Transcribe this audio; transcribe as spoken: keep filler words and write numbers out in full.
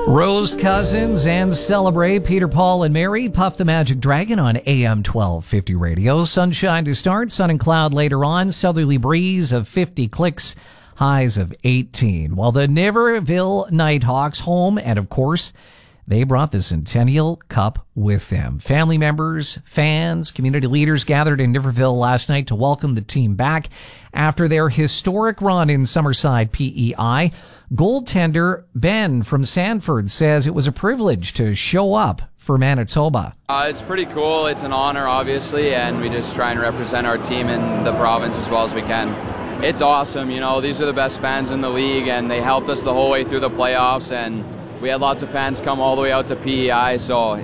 Rose Cousins and Celebrate. Peter, Paul, and Mary. Puff the Magic Dragon on A M twelve fifty radio. Sunshine to start, sun and cloud later on. Southerly breeze of fifty clicks, highs of eighteen. While the Niverville Nighthawks home, and of course, they brought the Centennial Cup with them. Family members, fans, community leaders gathered in Niverville last night to welcome the team back after their historic run in Summerside P E I. Goaltender Ben from Sanford says it was a privilege to show up for Manitoba. Uh, it's pretty cool. It's an honor, obviously, and we just try and represent our team in the province as well as we can. It's awesome. You know, these are the best fans in the league, and they helped us the whole way through the playoffs, and we had lots of fans come all the way out to P E I, so